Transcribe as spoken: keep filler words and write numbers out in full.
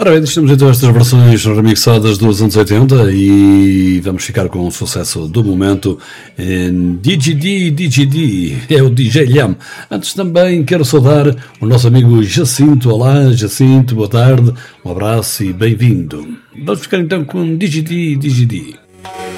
Ora bem, deixamos então estas versões remixadas dos anos oitenta e vamos ficar com o sucesso do momento em D G D, D G D, é o D J Lham. Antes também quero saudar o nosso amigo Jacinto. Olá Jacinto, boa tarde, um abraço e bem-vindo. Vamos ficar então com D G D, D G D.